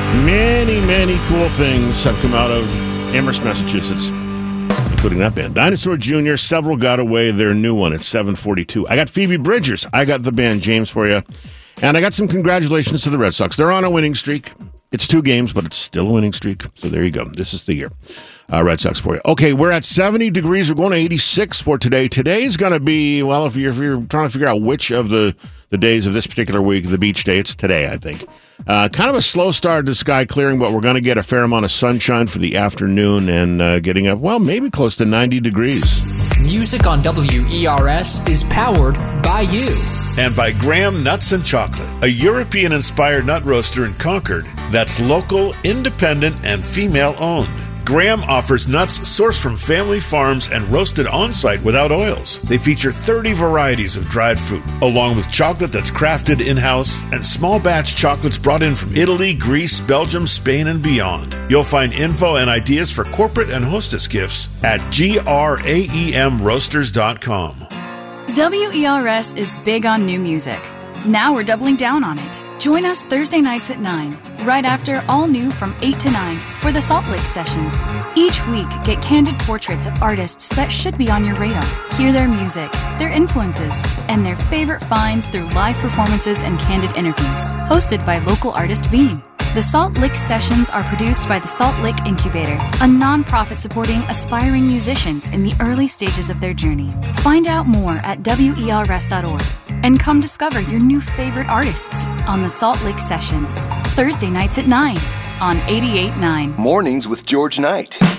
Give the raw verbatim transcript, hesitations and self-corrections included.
Many, many cool things have come out of Amherst, Massachusetts, including that band. Dinosaur Junior, Several Got Away, their new one at seven forty-two. I got Phoebe Bridgers. I got the band James for you. And I got some congratulations to the Red Sox. They're on a winning streak. It's two games, but it's still a winning streak. So there you go. This is the year. Uh, Red Sox for you. Okay, we're at seventy degrees. We're going to eighty-six for today. Today's going to be, well, if you're, if you're trying to figure out which of the, the days of this particular week, the beach day, it's today, I think. Uh, kind of a slow start to sky clearing, but we're going to get a fair amount of sunshine for the afternoon and uh, getting up, well, maybe close to ninety degrees. Music on W E R S is powered by you. And by Graham Nuts and Chocolate, a European-inspired nut roaster in Concord that's local, independent, and female-owned. Graham offers nuts sourced from family farms and roasted on-site without oils. They feature thirty varieties of dried fruit, along with chocolate that's crafted in-house and small batch chocolates brought in from Italy, Greece, Belgium, Spain, and beyond. You'll find info and ideas for corporate and hostess gifts at graem roasters dot com. W E R S is big on new music. Now we're doubling down on it. Join us Thursday nights at nine, right after All New from eight to nine for the Salt Lake Sessions. Each week, get candid portraits of artists that should be on your radar. Hear their music, their influences, and their favorite finds through live performances and candid interviews. Hosted by local artist Bean. The Salt Lick Sessions are produced by the Salt Lick Incubator, a nonprofit supporting aspiring musicians in the early stages of their journey. Find out more at W E R S dot org and come discover your new favorite artists on the Salt Lick Sessions, Thursday nights at nine on eighty-eight point nine. Mornings with George Knight.